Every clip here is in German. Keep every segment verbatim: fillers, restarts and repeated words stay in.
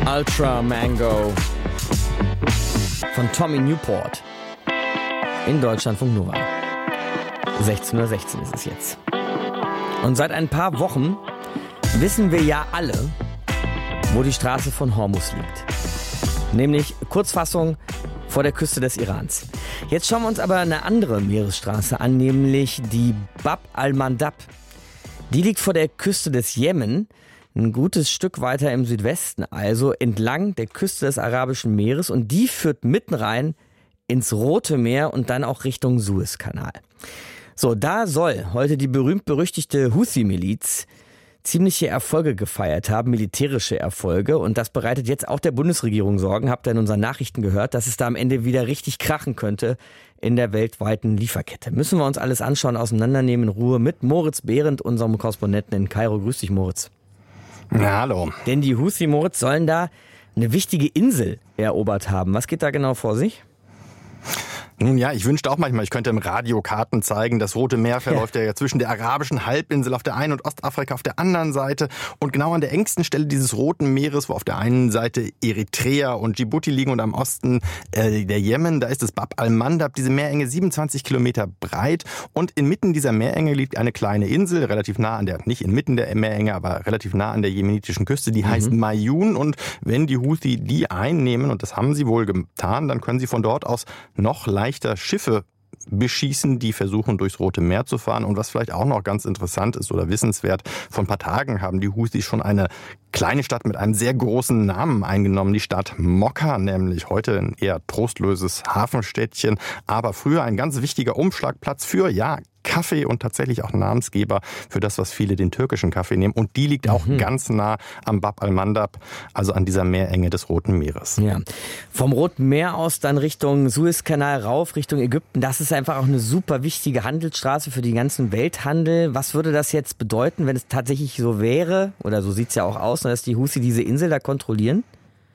Ultra Mango von Tommy Newport in Deutschlandfunk Nova. sechzehn Uhr sechzehn ist es jetzt. Und seit ein paar Wochen wissen wir ja alle, wo die Straße von Hormuz liegt. Nämlich Kurzfassung vor der Küste des Irans. Jetzt schauen wir uns aber eine andere Meeresstraße an, nämlich die Bab al-Mandab. Die liegt vor der Küste des Jemen, ein gutes Stück weiter im Südwesten, also entlang der Küste des Arabischen Meeres, und die führt mitten rein ins Rote Meer und dann auch Richtung Suezkanal. So, da soll heute die berühmt-berüchtigte Houthi-Miliz ziemliche Erfolge gefeiert haben, militärische Erfolge, und das bereitet jetzt auch der Bundesregierung Sorgen. Habt ihr in unseren Nachrichten gehört, dass es da am Ende wieder richtig krachen könnte in der weltweiten Lieferkette. Müssen wir uns alles anschauen, auseinandernehmen in Ruhe mit Moritz Behrendt, unserem Korrespondenten in Kairo. Grüß dich, Moritz. Ja, hallo. Denn die Houthi, Moritz, sollen da eine wichtige Insel erobert haben. Was geht da genau vor sich? Nun ja, ich wünschte auch manchmal, ich könnte im Radio Karten zeigen. Das Rote Meer verläuft ja, ja zwischen der arabischen Halbinsel auf der einen und Ostafrika auf der anderen Seite. Und genau an der engsten Stelle dieses Roten Meeres, wo auf der einen Seite Eritrea und Djibouti liegen und am Osten äh, der Jemen, da ist das Bab al-Mandab, diese Meerenge zsiebenundzwanzig Kilometer breit. Und inmitten dieser Meerenge liegt eine kleine Insel, relativ nah an der, nicht inmitten der Meerenge, aber relativ nah an der jemenitischen Küste, die mhm. heißt Mayun. Und wenn die Houthi die einnehmen, und das haben sie wohl getan, dann können sie von dort aus noch leichter Schiffe beschießen, die versuchen, durchs Rote Meer zu fahren. Und was vielleicht auch noch ganz interessant ist oder wissenswert, vor ein paar Tagen haben die Houthis schon eine kleine Stadt mit einem sehr großen Namen eingenommen, die Stadt Mokka, nämlich heute ein eher trostloses Hafenstädtchen, aber früher ein ganz wichtiger Umschlagplatz für, ja, Kaffee und tatsächlich auch Namensgeber für das, was viele den türkischen Kaffee nehmen. Und die liegt auch mhm. ganz nah am Bab al-Mandab, also an dieser Meerenge des Roten Meeres. Ja. Vom Roten Meer aus dann Richtung Suezkanal rauf, Richtung Ägypten. Das ist einfach auch eine super wichtige Handelsstraße für den ganzen Welthandel. Was würde das jetzt bedeuten, wenn es tatsächlich so wäre, oder so sieht es ja auch aus, dass die Houthi diese Insel da kontrollieren?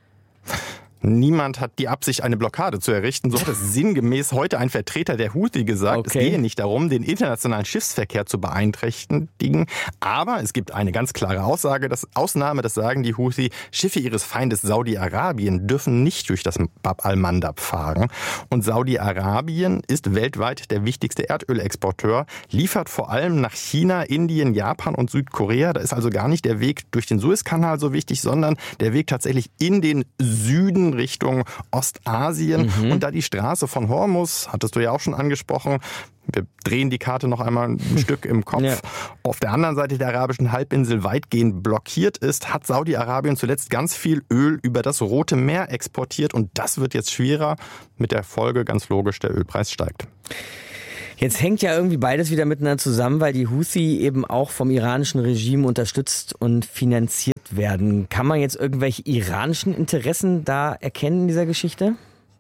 Niemand hat die Absicht, eine Blockade zu errichten. So hat es sinngemäß heute ein Vertreter der Houthi gesagt. Okay. Es gehe nicht darum, den internationalen Schiffsverkehr zu beeinträchtigen. Aber es gibt eine ganz klare Aussage, das Ausnahme, das sagen die Houthi, Schiffe ihres Feindes Saudi-Arabien dürfen nicht durch das Bab al-Mandab fahren. Und Saudi-Arabien ist weltweit der wichtigste Erdölexporteur, liefert vor allem nach China, Indien, Japan und Südkorea. Da ist also gar nicht der Weg durch den Suezkanal so wichtig, sondern der Weg tatsächlich in den Süden Richtung Ostasien. Mhm. Und da die Straße von Hormuz, hattest du ja auch schon angesprochen, wir drehen die Karte noch einmal ein Stück im Kopf, ja. auf der anderen Seite der arabischen Halbinsel weitgehend blockiert ist, hat Saudi-Arabien zuletzt ganz viel Öl über das Rote Meer exportiert. Und das wird jetzt schwerer, mit der Folge ganz logisch, der Ölpreis steigt. Jetzt hängt ja irgendwie beides wieder miteinander zusammen, weil die Houthi eben auch vom iranischen Regime unterstützt und finanziert werden. Kann man jetzt irgendwelche iranischen Interessen da erkennen in dieser Geschichte?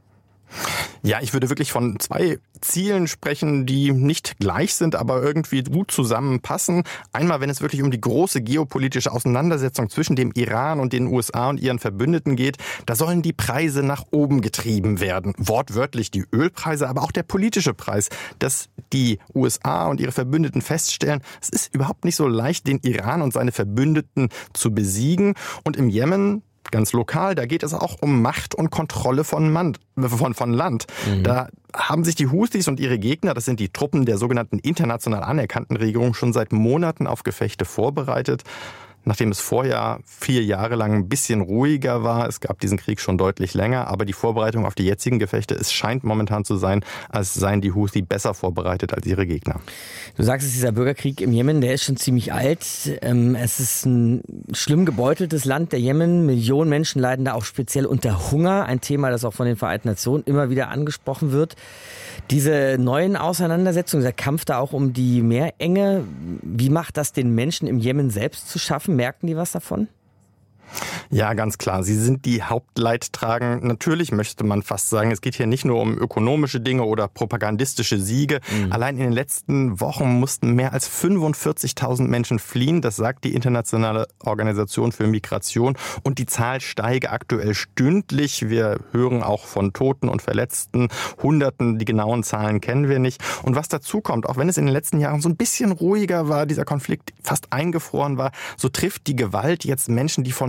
Ja, ich würde wirklich von zwei Zielen sprechen, die nicht gleich sind, aber irgendwie gut zusammenpassen. Einmal, wenn es wirklich um die große geopolitische Auseinandersetzung zwischen dem Iran und den U S A und ihren Verbündeten geht, da sollen die Preise nach oben getrieben werden. Wortwörtlich die Ölpreise, aber auch der politische Preis, dass die U S A und ihre Verbündeten feststellen, es ist überhaupt nicht so leicht, den Iran und seine Verbündeten zu besiegen. Und im Jemen, ganz lokal, da geht es auch um Macht und Kontrolle von, Mann, von, von Land. Mhm. Da haben sich die Houthis und ihre Gegner, das sind die Truppen der sogenannten international anerkannten Regierung, schon seit Monaten auf Gefechte vorbereitet. Nachdem es vorher vier Jahre lang ein bisschen ruhiger war, es gab diesen Krieg schon deutlich länger, aber die Vorbereitung auf die jetzigen Gefechte, es scheint momentan zu sein, als seien die Houthi besser vorbereitet als ihre Gegner. Du sagst es, dieser Bürgerkrieg im Jemen, der ist schon ziemlich alt. Es ist ein schlimm gebeuteltes Land, der Jemen. Millionen Menschen leiden da auch speziell unter Hunger, ein Thema, das auch von den Vereinten Nationen immer wieder angesprochen wird. Diese neuen Auseinandersetzungen, der Kampf da auch um die Meerenge, wie macht das den Menschen im Jemen selbst zu schaffen? Merken die was davon? Ja, ganz klar. Sie sind die Hauptleidtragenden. Natürlich möchte man fast sagen, es geht hier nicht nur um ökonomische Dinge oder propagandistische Siege. Mhm. Allein in den letzten Wochen mussten mehr als fünfundvierzigtausend Menschen fliehen. Das sagt die Internationale Organisation für Migration. Und die Zahl steige aktuell stündlich. Wir hören auch von Toten und Verletzten. Hunderten, die genauen Zahlen kennen wir nicht. Und was dazu kommt, auch wenn es in den letzten Jahren so ein bisschen ruhiger war, dieser Konflikt fast eingefroren war, so trifft die Gewalt jetzt Menschen, die von mehr als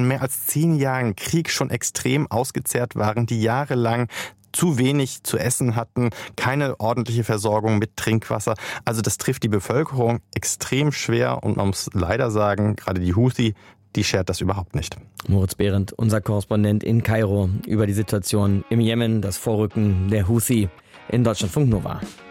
zehn Jahren Krieg schon extrem ausgezehrt waren, die jahrelang zu wenig zu essen hatten, keine ordentliche Versorgung mit Trinkwasser. Also das trifft die Bevölkerung extrem schwer und man muss leider sagen, gerade die Houthi, die schert das überhaupt nicht. Moritz Behrendt, unser Korrespondent in Kairo, über die Situation im Jemen, das Vorrücken der Houthi in Deutschlandfunk Nova.